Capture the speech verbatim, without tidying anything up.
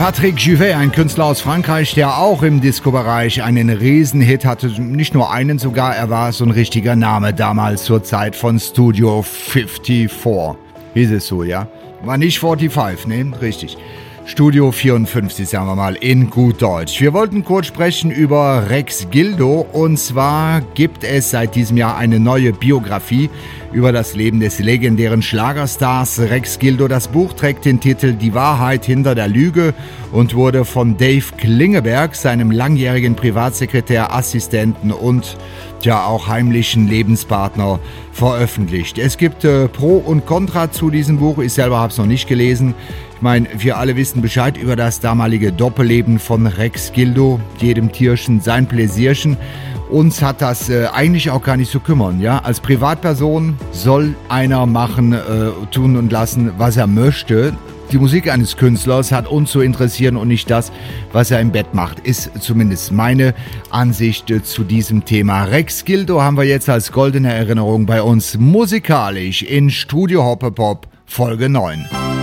Patrick Juvet, ein Künstler aus Frankreich, der auch im Disco-Bereich einen Riesenhit hatte. Nicht nur einen sogar, er war so ein richtiger Name damals zur Zeit von Studio vierundfünfzig. Hieß es so, ja? War nicht fünfundvierzig, ne? Richtig. Studio vierundfünfzig, sagen wir mal, in gut Deutsch. Wir wollten kurz sprechen über Rex Gildo, und zwar gibt es seit diesem Jahr eine neue Biografie über das Leben des legendären Schlagerstars Rex Gildo. Das Buch trägt den Titel Die Wahrheit hinter der Lüge und wurde von Dave Klingeberg, seinem langjährigen Privatsekretär, Assistenten und ja auch heimlichen Lebenspartner, veröffentlicht. Es gibt äh, Pro und Contra zu diesem Buch. Ich selber habe es noch nicht gelesen. Ich meine, wir alle wissen Bescheid über das damalige Doppelleben von Rex Gildo. Jedem Tierchen sein Pläsierchen. Uns hat das äh, eigentlich auch gar nicht zu kümmern. Ja? Als Privatperson soll einer machen, äh, tun und lassen, was er möchte. Die Musik eines Künstlers hat uns zu interessieren und nicht das, was er im Bett macht, ist zumindest meine Ansicht äh, zu diesem Thema. Rex Gildo haben wir jetzt als goldene Erinnerung bei uns musikalisch in Studio Hoppepop Folge neun.